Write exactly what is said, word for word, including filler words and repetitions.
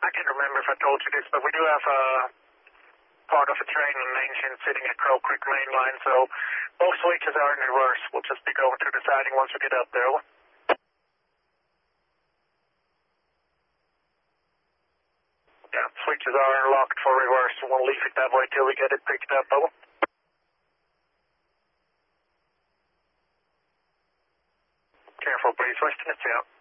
I can't remember if I told you this, but we do have a part of a training engine sitting at Crow Creek main line, so both switches are in reverse. We'll just be going through the siding once we get up there. Yeah, switches are locked for reverse, so we'll leave it that way till we get it picked up. Over. Careful, please. Western, it's out.